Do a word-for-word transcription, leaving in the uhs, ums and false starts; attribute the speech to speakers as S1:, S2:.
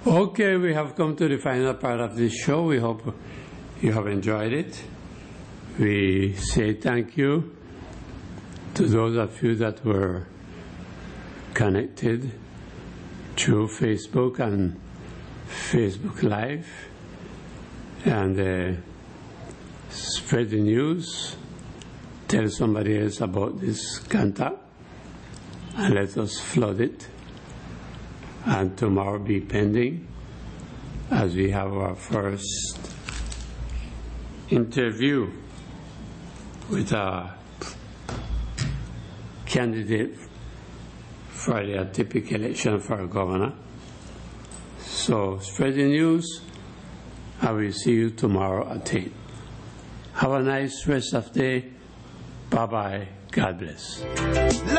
S1: Okay, we have come to the final part of this show. We hope you have enjoyed it. We say thank you to those of you that were connected through Facebook and Facebook Live, and uh, spread the news, tell somebody else about this contact, and let us flood it. And tomorrow be pending as we have our first interview with a candidate for the typical election for a governor. So spread the news. I will see you tomorrow at eight. Have a nice rest of the day. Bye-bye. God bless.